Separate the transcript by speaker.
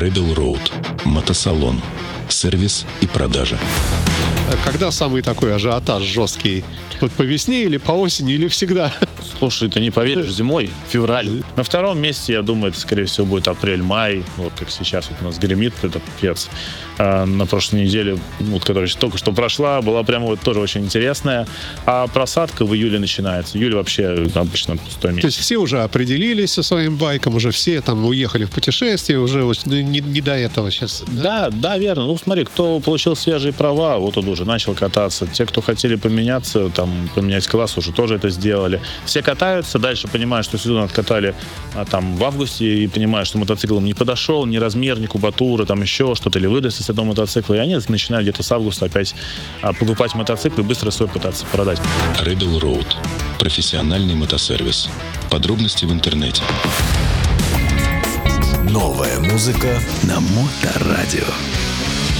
Speaker 1: Rebel Road. Мотосалон. Сервис и продажа.
Speaker 2: Когда самый такой ажиотаж жесткий? Вот по весне или по осени, или всегда?
Speaker 3: Слушай, ты не поверишь, зимой, февраль. На втором месте, я думаю, это, скорее всего, будет апрель-май. Вот как сейчас вот у нас гремит этот пипец. На прошлой неделе, вот, которая только что прошла, была прямо вот тоже очень интересная. А просадка в июле начинается. Июль вообще обычно пустой месяц.
Speaker 2: То есть все уже определились со своим байком, уже все там уехали в путешествие, уже вот не до этого сейчас.
Speaker 3: Да, верно. Ну, смотри, кто получил свежие права, вот он уже начал кататься. Те, кто хотели поменяться, там, поменять класс, уже тоже это сделали. Все катаются, дальше понимают, что сезон откатали там в августе, и понимают, что мотоцикл им не подошел, ни размер, ни кубатура, там еще что-то, или выдастся с этого мотоцикла, и они начинают где-то с августа опять покупать мотоцикл и быстро свой пытаться продать.
Speaker 1: Rebel Road. Профессиональный мотосервис. Подробности в интернете.
Speaker 4: Новая музыка на Моторадио.